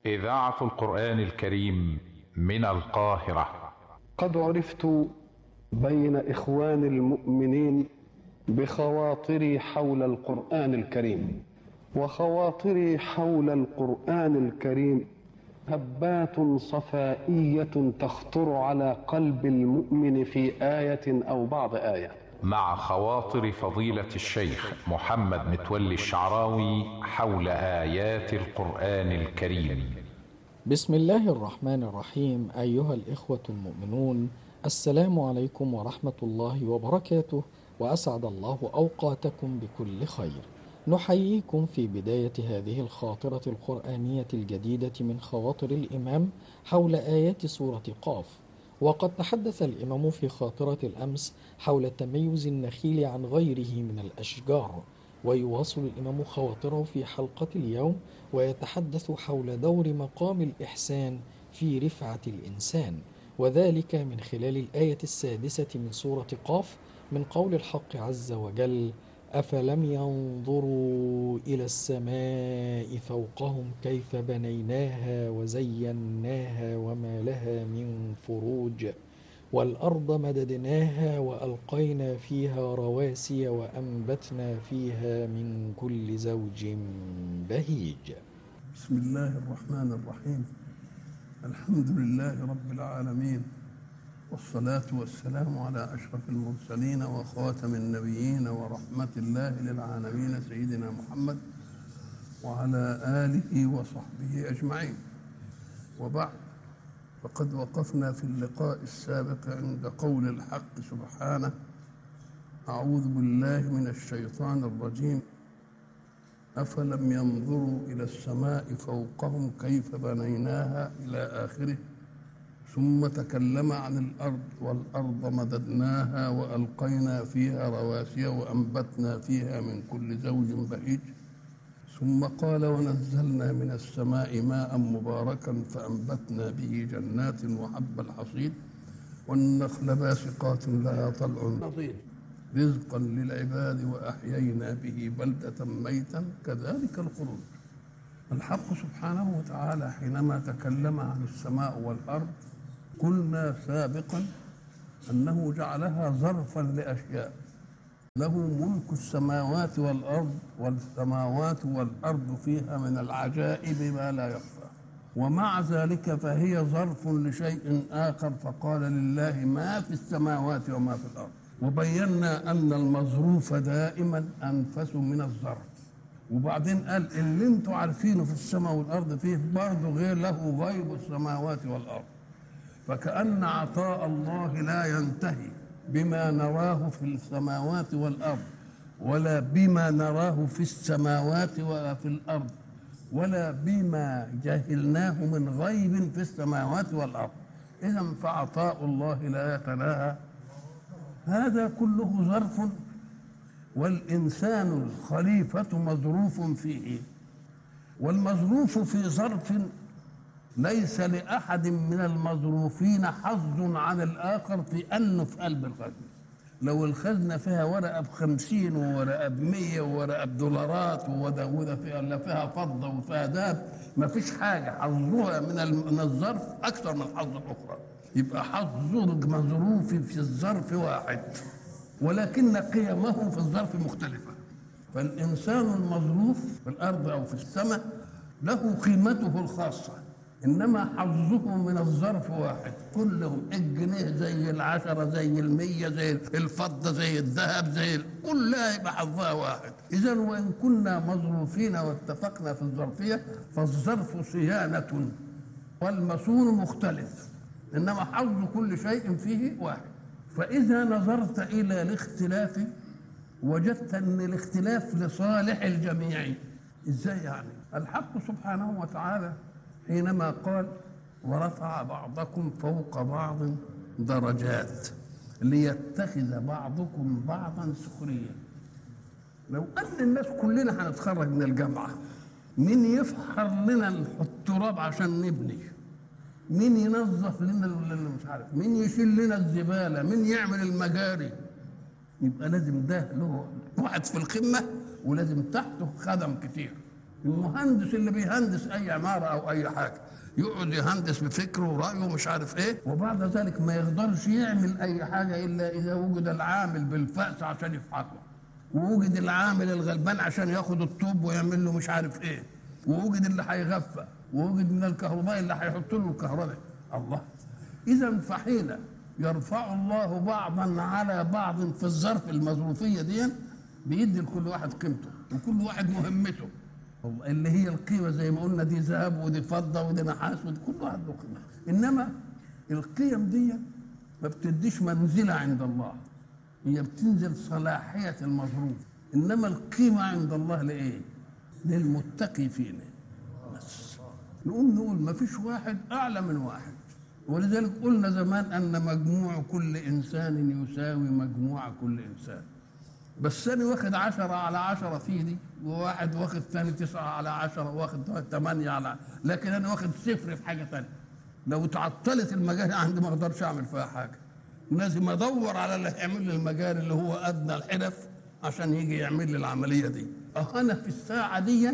إذاعة القرآن الكريم من القاهرة. قد عرفت بين إخوان المؤمنين بخواطري حول القرآن الكريم، وخواطري حول القرآن الكريم هبات صفائية تخطر على قلب المؤمن في آية أو بعض آية. مع خواطر فضيلة الشيخ محمد متولي الشعراوي حول آيات القرآن الكريم. بسم الله الرحمن الرحيم. أيها الإخوة المؤمنون، السلام عليكم ورحمة الله وبركاته، وأسعد الله أوقاتكم بكل خير. نحييكم في بداية هذه الخاطرة القرآنية الجديدة من خواطر الإمام حول آيات سورة قاف. وقد تحدث الإمام في خاطرة الأمس حول تميز النخيل عن غيره من الأشجار، ويواصل الإمام خواطره في حلقة اليوم ويتحدث حول دور مقام الإحسان في رفعة الإنسان، وذلك من خلال الآية 6 من سورة قاف، من قول الحق عز وجل: أفلم ينظروا إلى السماء فوقهم كيف بنيناها وزيناها وما لها من فروج والأرض مددناها وألقينا فيها رواسي وأنبتنا فيها من كل زوج بهيج. بسم الله الرحمن الرحيم. الحمد لله رب العالمين، والصلاة والسلام على أشرف المرسلين وخاتم النبيين ورحمة الله للعالمين سيدنا محمد وعلى آله وصحبه أجمعين. وبعد، فقد وقفنا في اللقاء السابق عند قول الحق سبحانه: أعوذ بالله من الشيطان الرجيم، أفلم ينظروا إلى السماء فوقهم كيف بنيناها إلى آخره، ثم تكلم عن الأرض والأرض مددناها وألقينا فيها رواسي وأنبتنا فيها من كل زوج بهيج، ثم قال: ونزلنا من السماء ماء مباركا فأنبتنا به جنات وحب الحصيد والنخل باسقات لها طلع نضيد رزقا للعباد وأحيينا به بلدة ميتا كذلك الخروج. الحق سبحانه وتعالى حينما تكلم عن السماء والأرض قلنا سابقا أنه جعلها ظرفا لأشياء، له ملك السماوات والأرض، والسماوات والأرض فيها من العجائب ما لا يخفى، ومع ذلك فهي ظرف لشيء آخر، فقال: لله ما في السماوات وما في الأرض. وبينا أن المظروف دائما أنفس من الظرف. وبعدين قال: اللي انتوا عارفينه في السماء والأرض فيه برضه غير له غيب السماوات والأرض. فكأن عطاء الله لا ينتهي بما نراه في السماوات والأرض، ولا بما نراه في السماوات ولا في الأرض، ولا بما جهلناه من غيب في السماوات والأرض. إذن فعطاء الله لا يتناهى. هذا كله ظرف، والإنسان الخليفة مظروف فيه، والمظروف في ظرف ليس لأحد من المظروفين حظ عن الآخر في أنه في قلب الخزنة. لو الخزنة فيها ورقة ب50 وورقة ب100 وورقة بدولارات وده فيها فضة وفيها ذهب، ما فيش حاجة حظها من الظرف أكثر من حظ الأخرى. يبقى حظ المظروف في الظرف واحد، ولكن قيمه في الظرف مختلفة. فالإنسان المظروف في الأرض أو في السماء له قيمته الخاصة، إنما حظه من الظرف واحد. كلهم الجنيه زي العشرة زي المية زي الفضة زي الذهب كلها يبقى حظها واحد. إذن وإن كنا مظروفين واتفقنا في الظرفية، فالظرف صيانة والمصون مختلف، إنما حظ كل شيء فيه واحد. فإذا نظرت إلى الاختلاف وجدت أن الاختلاف لصالح الجميع. إزاي يعني؟ الحق سبحانه وتعالى حينما قال: ورفع بعضكم فوق بعض درجات ليتخذ بعضكم بعضا سخريا. لو أن الناس كلنا هنتخرج من الجامعة، مين يفحر لنا التراب عشان نبني؟ مين ينظف لنا مش عارف؟ مين يشيل لنا الزبالة؟ مين يعمل المجاري؟ يبقى لازم ده له واحد في القمة، ولازم تحته خدم كتير. المهندس اللي بيهندس اي عماره او اي حاجه يقعد يهندس بفكره ورايه ومش عارف ايه، وبعد ذلك ما يقدرش يعمل اي حاجه الا اذا وجد العامل بالفأس عشان يفحطه، ووجد العامل الغلبان عشان ياخد الطوب ويعمل له مش عارف ايه، ووجد اللي هيغفى، ووجد من الكهرباء اللي هيحط له الكهرباء. الله. اذا فحين يرفع الله بعضا على بعض في الظرف المظروفيه دي بيدي لكل واحد قيمته وكل واحد مهمته اللي هي القيمه، زي ما قلنا دي ذهب ودي فضه ودي نحاس ودي كل واحد له قيمه. انما القيم دي ما بتديش منزله عند الله، هي بتنزل صلاحيه المظروف. انما القيمه عند الله لايه؟ للمتقي فينا بس. نقول ما فيش واحد اعلى من واحد، ولذلك قلنا زمان ان مجموع كل انسان يساوي مجموع كل انسان. بس انا واخد 10/10 في دي، وواحد واخد ثاني 9/10 واخد 8 لكن انا واخد 0 في حاجه ثانيه. لو تعطلت المجاري عندي ما اقدرش اعمل فيها حاجه، لازم ادور على اللي هيعمل لي المجاري اللي هو ادنى الحرف عشان يجي يعمل لي العمليه دي. انا في الساعه دي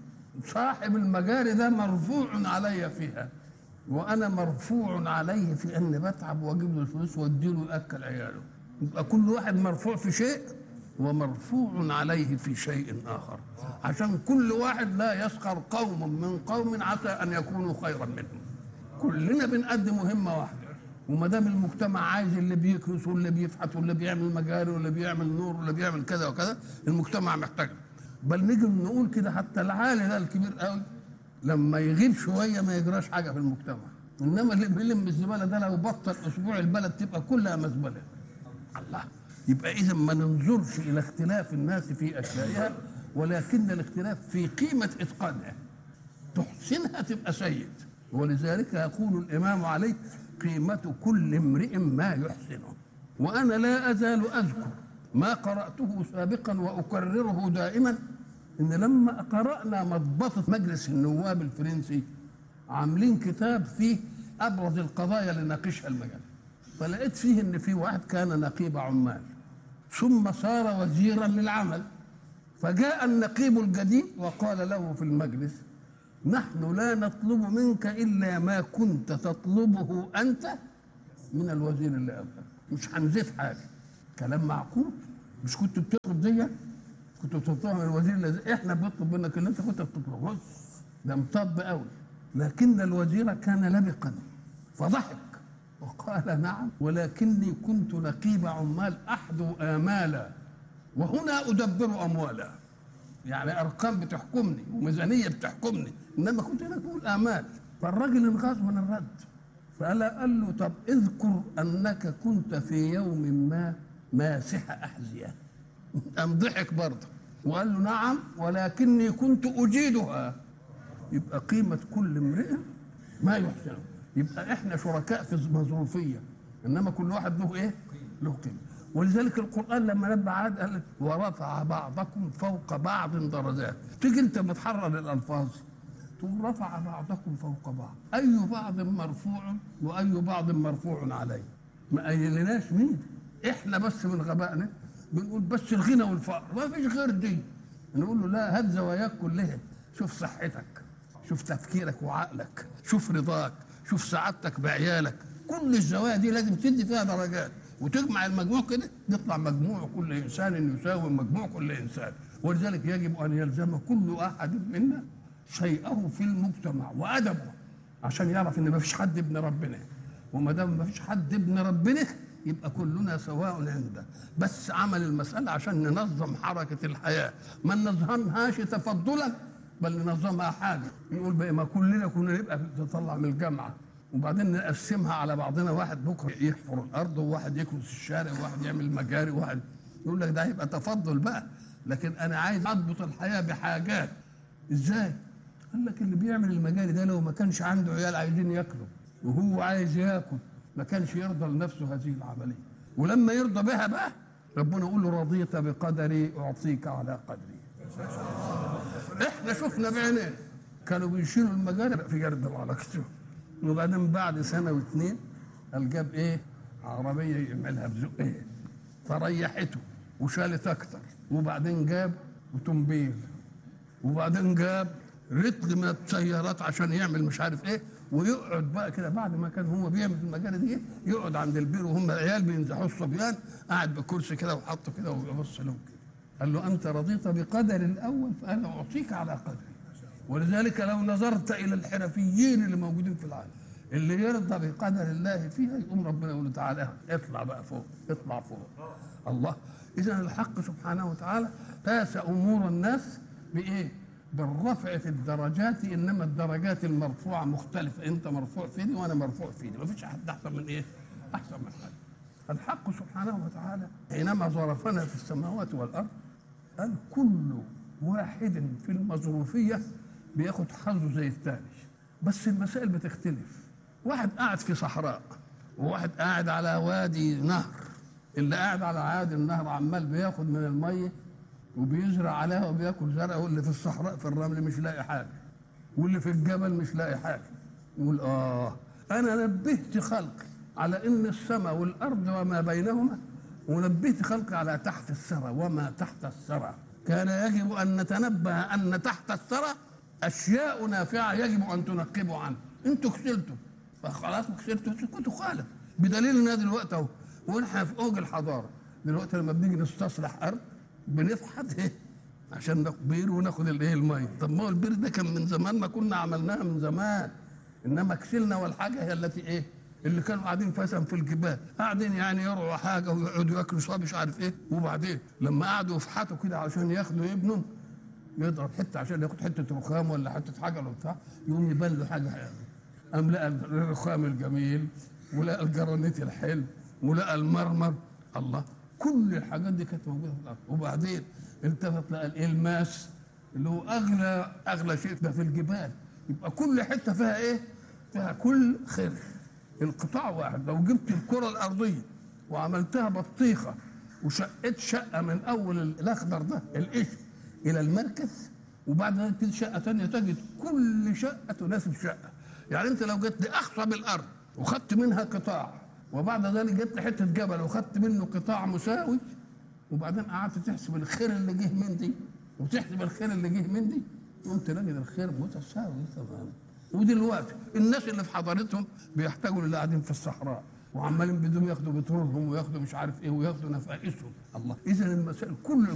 صاحب المجاري ده مرفوع علي فيها، وانا مرفوع عليه في اني بتعب واجيب له الفلوس واديله ياكل عياله. يبقى كل واحد مرفوع في شيء ومرفوع عليه في شيء آخر، عشان كل واحد لا يسخر قوم من قوم عسى أن يكونوا خيرا منهم. كلنا بنقدم مهمة واحدة، وما دام المجتمع عايز اللي بيكنس واللي بيفحت واللي بيعمل مجاري واللي بيعمل نور واللي بيعمل كذا وكذا، المجتمع محتاج. بل نيجي نقول كده حتى العالي ده الكبير قوي لما يغيب شوية ما يجراش حاجة في المجتمع، إنما اللي بيلم الزبالة ده لو بطل أسبوع البلد تبقى كلها مزبلة. الله. يبقى إذا ما ننظرش إلى اختلاف الناس في أشيائها، ولكن الاختلاف في قيمة إتقانها. تحسنها تبقى سيد. ولذلك يقول الإمام عليه قيمة كل امرئ ما يحسنه. وأنا لا أزال أذكر ما قرأته سابقا وأكرره دائما، إن لما قرأنا مضبطة مجلس النواب الفرنسي عاملين كتاب فيه أبرز القضايا اللي ناقشها المجال، فلقيت فيه إن في واحد كان نقيب عمال ثم صار وزيرا للعمل، فجاء النقيب الجديد وقال له في المجلس: نحن لا نطلب منك إلا ما كنت تطلبه أنت من الوزير اللي قبلك، مش هنزيد حاجة. كلام معقول؟ مش كنت بتطلب دي؟ كنت بتطلبها من الوزير اللي احنا بنطلب منك اللي انت كنت بتطلبه. بص ده مطب قوي. لكن الوزير كان لبقا فضحك وقال: نعم، ولكني كنت نقيب عمال أحدو آمالا وهنا أدبر أموالا. يعني أرقام بتحكمني وميزانية بتحكمني، إنما كنت أنا أقول آمال. فالراجل انغاظ من الرد، قال له: طب اذكر أنك كنت في يوم ما ماسح أحذية. قام ضحك برضه وقال له: نعم، ولكني كنت أجيدها. يبقى قيمة كل امرئ ما يحسنه. يبقى احنا شركاء في المظروفيه، انما كل واحد له ايه؟ له قيمه. ولذلك القران لما نبه عاد قال: ورفع بعضكم فوق بعض درجات. تيجي انت بتحرر الالفاظ تقول: رفع بعضكم فوق بعض، اي بعض مرفوع واي بعض مرفوع عليه. ما قايلناش مين، احنا بس من غبائنا بنقول بس الغنى والفقر، ما فيش غير دي. نقول له: لا، هات زواياك كلها، شوف صحتك، شوف تفكيرك وعقلك، شوف رضاك، شوف سعادتك بعيالك. كل الزوايا دي لازم تدي فيها درجات، وتجمع المجموع كده يطلع مجموع كل انسان يساوي مجموع كل انسان. ولذلك يجب ان يلزم كل احد منا شيئه في المجتمع وادبه، عشان يعرف ان ما فيش حد ابن ربنا. وما دام ما فيش حد ابن ربنا يبقى كلنا سواء عنده. بس عمل المساله عشان ننظم حركه الحياه، ما ننظمهاش تفضلا بل ننظمها حاجه. يقول بقى ما كلنا كنا نبقى نطلع من الجامعه وبعدين نقسمها على بعضنا، واحد بكره يحفر الارض وواحد يكنس الشارع وواحد يعمل مجاري وواحد. يقول لك ده هيبقى تفضل بقى، لكن انا عايز اضبط الحياه بحاجات. ازاي؟ قال لك اللي بيعمل المجاري ده لو ما كانش عنده عيال عايزين ياكلوا وهو عايز ياكل ما كانش يرضى لنفسه هذه العمليه، ولما يرضى بها بقى ربنا يقول له: رضيت بقدري اعطيك على قدري. احنا شفنا بعينينا كانوا بيشيلوا المجاري في جرد العلاقة، وبعدين بعد سنه واثنين قال جاب ايه؟ عربيه يعملها بذوق ايه؟ فريحته وشالت اكتر، وبعدين جاب اوتومبيل، وبعدين جاب رتل من السيارات عشان يعمل مش عارف ايه، ويقعد بقى كده بعد ما كان هو بيعمل في المجال دي يقعد عند البير وهم العيال بينزحوا الصبيان، قاعد بكرسي كده وحطه كده ويبص لهم كده. قال له انت رضيت بقدر الاول فانا اعطيك على قدري. ولذلك لو نظرت الى الحرفيين اللي موجودين في العالم اللي يرضى بقدر الله فيها يقوم ربنا يقول له تعالى اطلع بقى فوق، اطلع فوق. الله. اذا الحق سبحانه وتعالى قاس امور الناس بايه؟ بالرفع في الدرجات، انما الدرجات المرفوعه مختلفه، انت مرفوع في دي وانا مرفوع في دي، ما فيش احد احسن من ايه؟ احسن من حد. الحق سبحانه وتعالى حينما ظرفنا في السماوات والارض قال كل واحد في المظروفيه بياخد حظه زي الثاني، بس المسائل بتختلف. واحد قاعد في صحراء وواحد قاعد على وادي نهر، اللي قاعد على عادي النهر عمال بياخد من الميه وبيزرع عليها وبياكل زرع، واللي في الصحراء في الرمل مش لاقي حاجه، واللي في الجبل مش لاقي حاجه. يقول انا نبهت خلقي على ان السماء والارض وما بينهما، ونبهت خلقي على تحت الثرى وما تحت الثرى. كان يجب ان نتنبه ان تحت الثرى اشياء نافعه يجب ان تنقبوا عنها. انتوا كسلتوا فخلاص كسلتوا اسكتوا خالص، بدليل ان دلوقتي اهو ونحن في اوج الحضاره. دلوقتي لما بنيجي نستصلح ارض بنفحت ايه عشان ناخد بير وناخد الايه الميه. طب ما هو البير ده كان من زمان، ما كنا عملناها من زمان، انما كسلنا. والحاجه هي التي ايه اللي كانوا قاعدين فسن في الجبال، قاعدين يعني يرعوا حاجه ويقعدوا ياكلوا صاب مش عارف ايه، وبعدين لما قعدوا يفحتوا كده عشان ياخدوا ابنهم يضرب حته عشان ياخد حته رخام ولا حته حجر ولا بتاع، يقوم يبان له حاجه يعني. قام لقى الرخام الجميل ولقى الجرانيت الحلو ولقى المرمر. الله، كل الحاجات دي كانت موجوده في الارض. وبعدين التفت لقى الالماس اللي هو اغلى شيء ده في الجبال. يبقى كل حته فيها ايه؟ فيها كل خير. القطاع واحد. لو جبت الكره الارضيه وعملتها بطيخه وشقت شقه من اول الاخضر ده القشر الى المركز، وبعد ذلك تجد شقه ثانيه تجد كل شقه تناسب شقه. يعني انت لو جيت لاخصب الارض وخدت منها قطاع، وبعد ذلك جبت حته جبل وخدت منه قطاع مساوي، وبعدين قعدت تحسب الخير اللي جه من دي وتحسب الخير اللي جه من دي، قمت تجد الخير متساوي تماما. ودلوقتي الناس اللي في حضارتهم بيحتاجوا للي قاعدين في الصحراء وعمالين بدهم ياخدوا بترولهم وياخدوا مش عارف ايه وياخدوا نفائسهم. الله. اذا المسائل كل